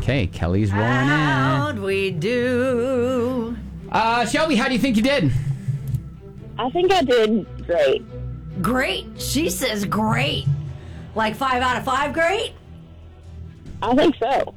Okay, Kelly's rolling in. How'd we do? Shelby, how do you think you did? I think I did great. Great. She says great. Like 5 out of 5 great? I think so.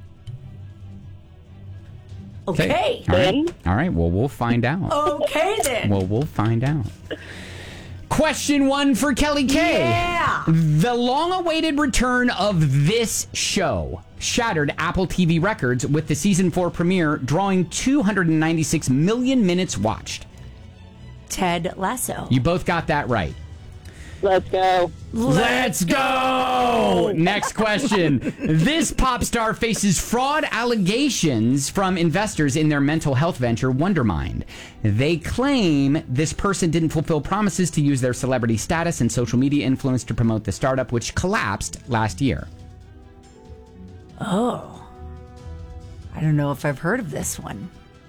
Okay. All right. Well, we'll find out. Okay, then. Well, we'll find out. Question 1 for Kelly K. Yeah. The long-awaited return of this show shattered Apple TV records with the season 4 premiere drawing 296 million minutes watched. Ted Lasso. You both got that right. Let's go. Let's go! Next question. This pop star faces fraud allegations from investors in their mental health venture, Wondermind. They claim this person didn't fulfill promises to use their celebrity status and social media influence to promote the startup, which collapsed last year. Oh. I don't know if I've heard of this one.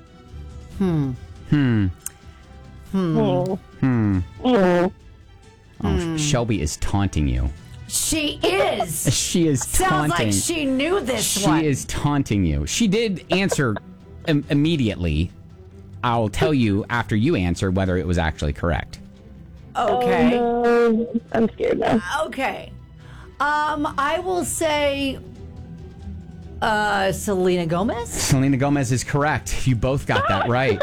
Shelby is taunting you. She is. She is Sounds taunting. like she knew this She one. is taunting you. She did answer immediately. I'll tell you after you answer whether it was actually correct. Okay. I'm scared now. Okay. I will say Selena Gomez. Selena Gomez is correct. You both got that right.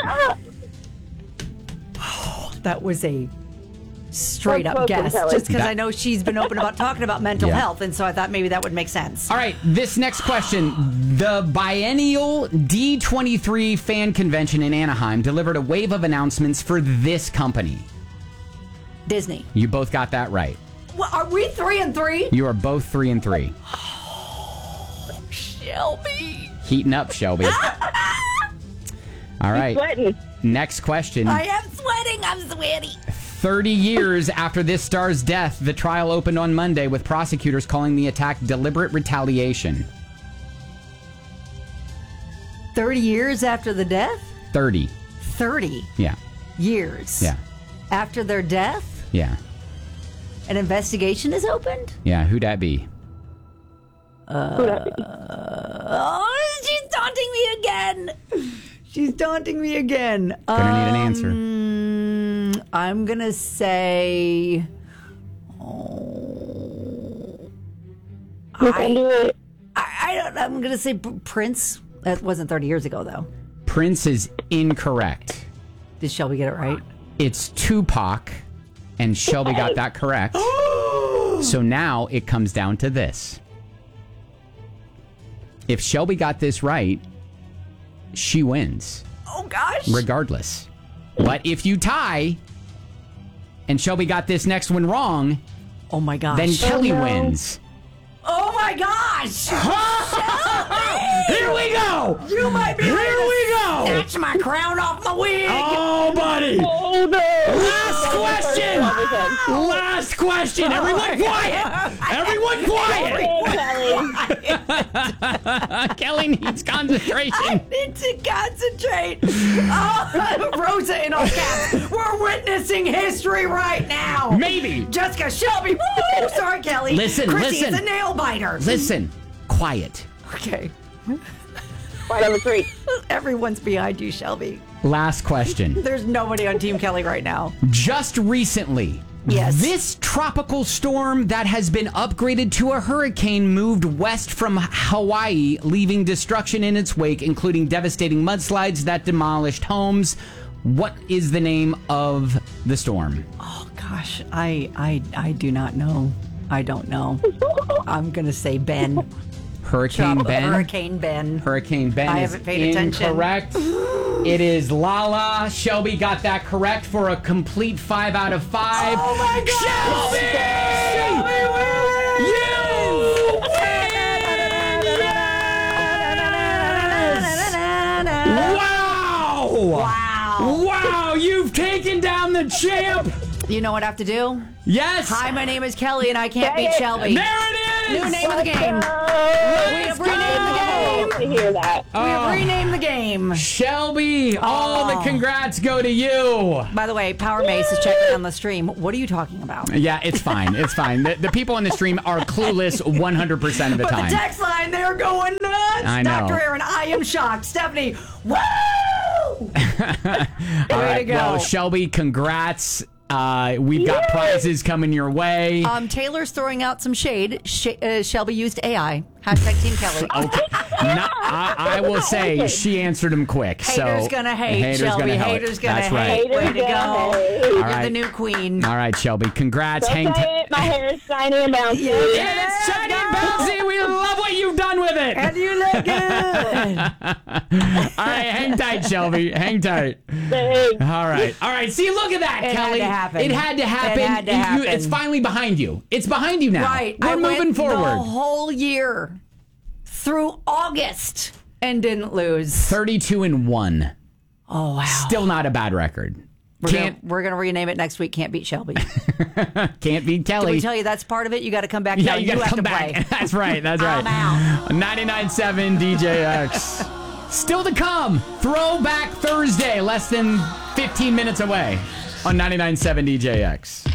That was a straight up That's guess. Kelly. Just because I know she's been open about talking about mental Yeah. health, and so I thought maybe that would make sense. All right, this next question. The biennial D23 fan convention in Anaheim delivered a wave of announcements for this company. Disney. You both got that right. Well, are we 3 and 3? You are both 3 and 3. Shelby. Heating up, Shelby. All right. Sweating. Next question. I am sweating. I'm sweaty. 30 years after this star's death, the trial opened on Monday with prosecutors calling the attack deliberate retaliation. 30 years after the death? 30. 30 Yeah. years. Yeah. After their death? Yeah. An investigation is opened? Yeah. Who'd that be? Oh, she's taunting me again. She's taunting me again. Gonna need an answer. I'm going to say... You can do it. I don't know. I'm going to say Prince. That wasn't 30 years ago, though. Prince is incorrect. Did Shelby get it right? It's Tupac, and Shelby got that correct. So now it comes down to this. If Shelby got this right, she wins, Oh, gosh. regardless. But if you tie, and Shelby got this next one wrong, Oh, my gosh. then Kelly no. wins. Oh, my gosh. Here we go! You might be Here ready to we go! snatch my crown off my wig. Oh, buddy! Oh, no. Last question! Last question! Everyone quiet! Everyone quiet! Kelly needs concentration. I need to concentrate. Oh, Rosa in all caps. We're witnessing history right now. Maybe. Jessica, Shelby. Woo! Sorry, Kelly. Listen, Chrissy listen. is a nail biter. Listen, quiet. Okay. Fight number 3. Everyone's behind you, Shelby. Last question. There's nobody on Team Kelly right now. Just recently, Yes. this tropical storm that has been upgraded to a hurricane moved west from Hawaii, leaving destruction in its wake, including devastating mudslides that demolished homes. What is the name of the storm? Oh gosh, I do not know. I don't know. I'm gonna say Ben. Hurricane Ben? Hurricane Ben. Hurricane Ben I is haven't paid attention. incorrect. It is Lala. Shelby got that correct for a complete 5 out of 5. Oh my God! Shelby! You win! Wow! Wow! Wow! You've taken down the champ. You know what I have to do? Yes. Hi, my name is Kelly, and I can't beat Shelby. There it is. New name of the game. We have renamed the game. To hear that. We have renamed the game. Shelby, all the congrats go to you. By the way, Power Mace is checking on the stream. What are you talking about? Yeah, it's fine. It's fine. The people on the stream are clueless 100% of the But time. the text line, they're going nuts. I I know. Dr. Aaron, I am shocked. Stephanie, woo! All right, to go. well, Shelby, congrats. We've got prizes coming your way. Taylor's throwing out some shade. Shelby used AI. Hashtag Team Kelly. Okay. I will say she answered him quick. Haters so gonna hate, haters Shelby. Gonna hate. Haters gonna That's hate. right. Way to Haters go. gonna hate. You're right. the new queen. All right, Shelby. Congrats. Don't Hang say it. My hair is shiny and bouncy. It's shiny and bouncy. We love what you've done with it. And you look good. All right, hang tight, Shelby. Hang tight. Thanks. All right. See, look at that, It had Kelly. to happen. It had to happen. It had to happen. It's finally behind you. It's behind you now. Right. We're I moving went forward. the whole year through August and didn't lose. 32-1. Oh, wow. Still not a bad record. We're gonna rename it next week. Can't beat Shelby. Can't beat Kelly. Did we tell you that's part of it? You got to come back. Yeah, now. you got to have come to back. play. That's right. That's right. I'm out. 99.7 DJX. Still to come. Throwback Thursday, less than 15 minutes away on 99.7 DJX.